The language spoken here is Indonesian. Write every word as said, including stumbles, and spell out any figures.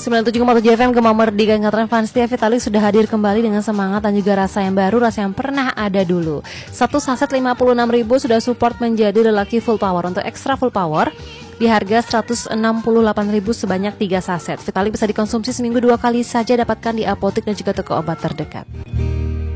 sembilan puluh tujuh koma tujuh F M Gema Merdeka Ingatan Fansia. Vitalis sudah hadir kembali dengan semangat dan juga rasa yang baru, rasa yang pernah ada dulu. Satu saset lima puluh enam ribu sudah support menjadi lelaki full power. Untuk extra full power di harga seratus enam puluh delapan ribu sebanyak tiga saset. Vitalis bisa dikonsumsi seminggu dua kali saja, dapatkan di apotek dan juga toko obat terdekat.